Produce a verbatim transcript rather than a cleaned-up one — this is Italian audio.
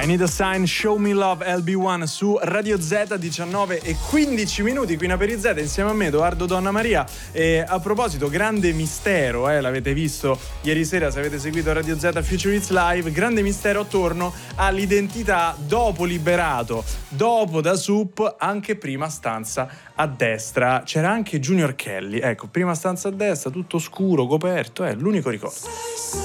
I Need a Sign, Show Me Love, L B uno su Radio Z, diciannove e quindici minuti qui in Aperi Z insieme a me, Edoardo Donna Maria. E a proposito, grande mistero, eh, l'avete visto ieri sera se avete seguito Radio Z Future Hits Live, grande mistero attorno all'identità dopo Liberato, dopo Da Sup, anche prima stanza a destra. C'era anche Junior Kelly, ecco, prima stanza a destra, tutto scuro, coperto, è eh, l'unico ricordo.